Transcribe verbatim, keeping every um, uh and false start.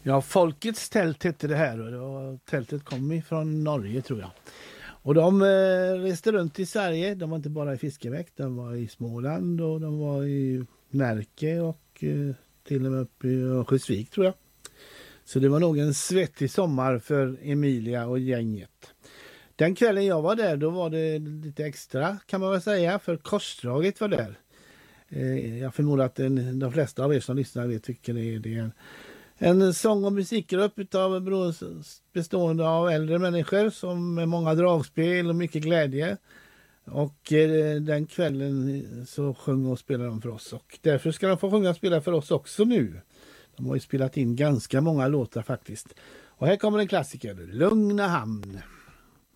Ja, Folkets tält hette det här och det var, tältet kom ifrån Norge tror jag. Och de eh, reste runt i Sverige, de var inte bara i Fiskebäck, de var i Småland och de var i Närke och eh, till och med uppe i Örnsköldsvik tror jag. Så det var nog en svettig sommar för Emilia och gänget. Den kvällen jag var där, då var det lite extra kan man väl säga, för Korsdraget var där. Eh, jag förmodar att den, de flesta av er som lyssnar vet tycker det är, det är en, en sång- och musikgrupp av bestående av äldre människor som med många dragspel och mycket glädje. Och eh, den kvällen så sjöng och spelade de för oss och därför ska de få sjunga och spela för oss också nu. De har ju spelat in ganska många låtar faktiskt. Och här kommer en klassiker, Lugna hamn.